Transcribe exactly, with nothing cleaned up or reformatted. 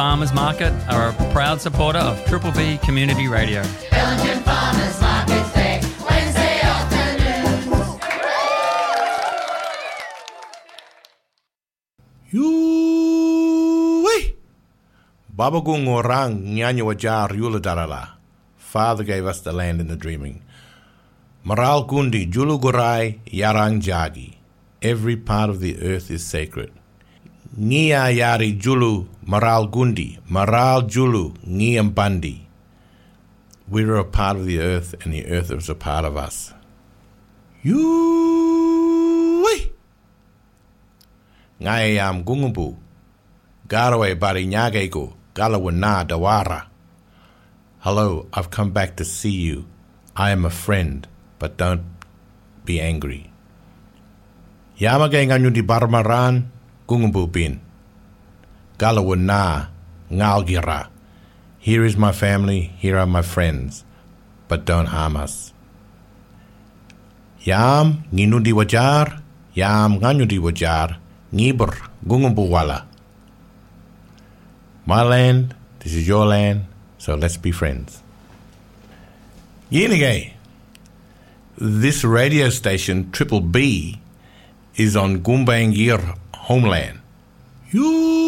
Farmers Market are a proud supporter of Triple B Community Radio. Belgian Farmers Market Day, Wednesday afternoons. Yoo-wee! Babagung orang nyanyi wajar yula darala. Father gave us the land in the dreaming. Maral gundi julu gurai yarang jagi. Every part of the earth is sacred. Ngia yari julu maral gundi, maral julu ngiam bandi. We are a part of the earth, and the earth is a part of us. Yoo-wee! Ngayam gungumbu, garaway bari nyagego, galawana dawara. Hello, I've come back to see you. I am a friend, but don't be angry. Yamagay nganyo di barmaran, gungumbu bin. Galawana, ngalgira. Here is my family, here are my friends, but don't harm us. Yam nginu di wajar, yam nganyo di wajar, ngibur gungumbu wala. My land, this is your land, so let's be friends. Yenigay. This radio station, Triple B, is on Gumbaynggirr homeland. You